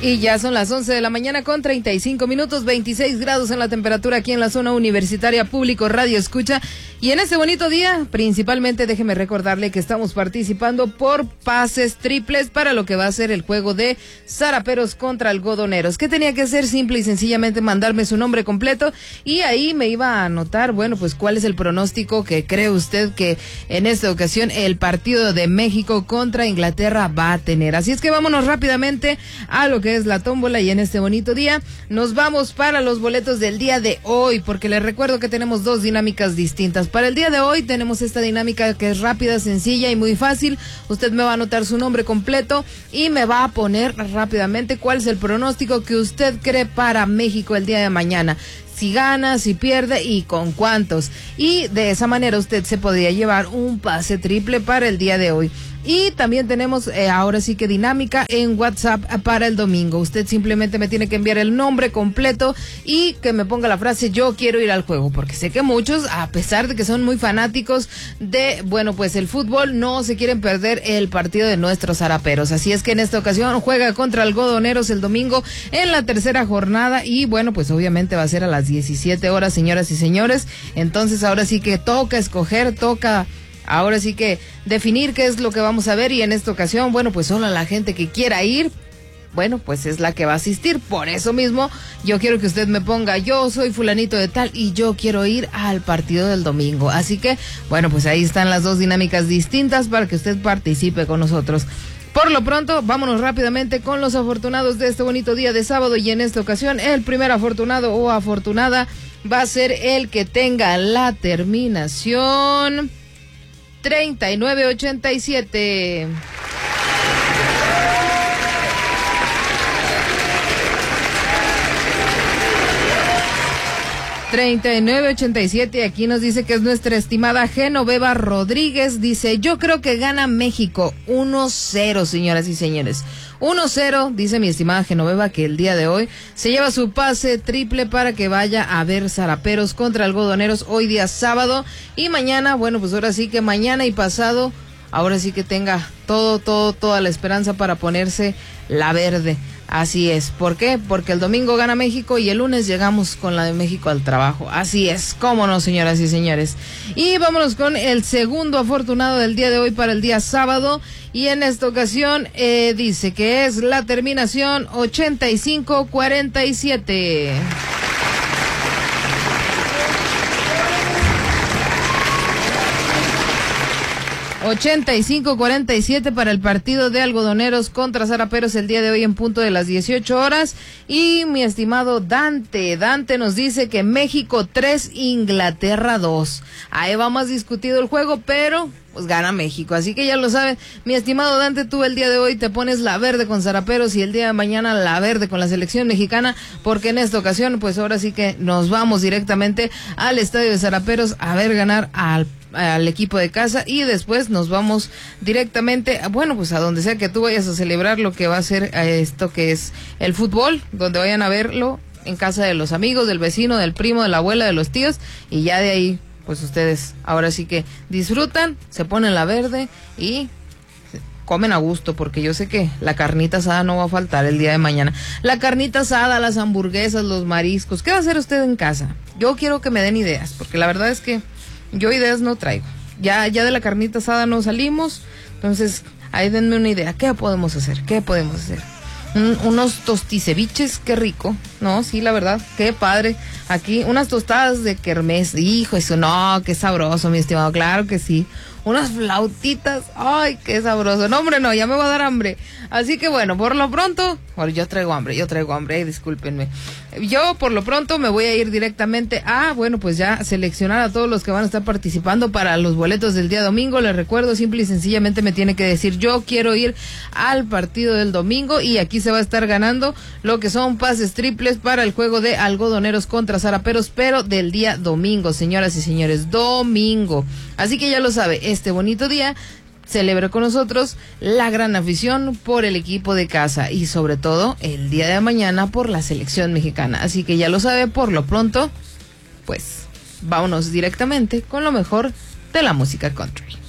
Y ya son las 11 de la mañana con 35 minutos, 26 grados en la temperatura aquí en la zona universitaria. Público Radio Escucha. Y en este bonito día, principalmente déjeme recordarle que estamos participando por pases triples para lo que va a ser el juego de Zaraperos contra Algodoneros. ¿Qué tenía que hacer? Simple y sencillamente mandarme su nombre completo y ahí me iba a anotar, bueno, pues cuál es el pronóstico que cree usted que en esta ocasión el partido de México contra Inglaterra va a tener. Así es que vámonos rápidamente a lo que es la tómbola y en este bonito día nos vamos para los boletos del día de hoy, porque les recuerdo que tenemos dos dinámicas distintas. Para el día de hoy tenemos esta dinámica que es rápida, sencilla y muy fácil. Usted me va a anotar su nombre completo y me va a poner rápidamente cuál es el pronóstico que usted cree para México el día de mañana. Si gana, si pierde y con cuántos. Y de esa manera usted se podría llevar un pase triple para el día de hoy. Y también tenemos ahora sí que dinámica en WhatsApp para el domingo. Usted simplemente me tiene que enviar el nombre completo y que me ponga la frase yo quiero ir al juego, porque sé que muchos, a pesar de que son muy fanáticos de, bueno, pues el fútbol, no se quieren perder el partido de nuestros zaraperos. Así es que en esta ocasión juega contra Algodoneros el domingo en la tercera jornada y bueno, pues obviamente va a ser a las 17 horas, señoras y señores. Entonces ahora sí que toca escoger, ahora sí que definir qué es lo que vamos a ver y en esta ocasión, bueno, pues solo la gente que quiera ir, bueno, pues es la que va a asistir. Por eso mismo, yo quiero que usted me ponga, yo soy fulanito de tal y yo quiero ir al partido del domingo. Así que, bueno, pues ahí están las dos dinámicas distintas para que usted participe con nosotros. Por lo pronto, vámonos rápidamente con los afortunados de este bonito día de sábado y en esta ocasión, el primer afortunado o afortunada va a ser el que tenga la terminación 3987. 3987, aquí nos dice que es nuestra estimada Genoveva Rodríguez. Dice, yo creo que gana México 1-0, señoras y señores. 1-0, dice mi estimada Genoveva, que el día de hoy se lleva su pase triple para que vaya a ver Zaraperos contra Algodoneros hoy día sábado. Y mañana, bueno, pues ahora sí que mañana y pasado, ahora sí que tenga toda la esperanza para ponerse la verde. Así es. ¿Por qué? Porque el domingo gana México y el lunes llegamos con la de México al trabajo. Así es. ¿Cómo no, señoras y señores? Y vámonos con el segundo afortunado del día de hoy para el día sábado. Y en esta ocasión dice que es la terminación 8547. 85-47 para el partido de Algodoneros contra Zaraperos el día de hoy en punto de las 18 horas. Y mi estimado Dante nos dice que México 3, Inglaterra 2. Ahí va más discutido el juego, pero pues gana México. Así que ya lo saben, mi estimado Dante, tú el día de hoy te pones la verde con Zaraperos y el día de mañana la verde con la selección mexicana, porque en esta ocasión pues ahora sí que nos vamos directamente al estadio de Zaraperos a ver ganar al equipo de casa y después nos vamos directamente, bueno, pues a donde sea que tú vayas a celebrar lo que va a ser esto que es el fútbol, donde vayan a verlo en casa de los amigos, del vecino, del primo, de la abuela, de los tíos, y ya de ahí pues ustedes ahora sí que disfrutan, se ponen la verde y comen a gusto, porque yo sé que la carnita asada no va a faltar el día de mañana. La carnita asada, las hamburguesas, los mariscos. ¿Qué va a hacer usted en casa? Yo quiero que me den ideas, porque la verdad es que yo ideas no traigo. Ya de la carnita asada no salimos, entonces ahí denme una idea. ¿Qué podemos hacer? Unos tosticeviches, qué rico, ¿no? Sí, la verdad, qué padre. Aquí, unas tostadas de kermés, hijo, eso, no, qué sabroso, mi estimado, claro que sí. Unas flautitas, ay, qué sabroso. No, hombre, no, ya me va a dar hambre. Así que bueno, por lo pronto, bueno, yo traigo hambre, discúlpenme. Yo por lo pronto me voy a ir directamente a, bueno, pues ya seleccionar a todos los que van a estar participando para los boletos del día domingo. Les recuerdo, simple y sencillamente me tiene que decir, yo quiero ir al partido del domingo y aquí se va a estar ganando lo que son pases triples para el juego de Algodoneros contra Zaraperos, pero del día domingo, señoras y señores, domingo. Así que ya lo sabe, este bonito día celebre con nosotros la gran afición por el equipo de casa y sobre todo el día de mañana por la selección mexicana. Así que ya lo sabe, por lo pronto, pues vámonos directamente con lo mejor de la música country.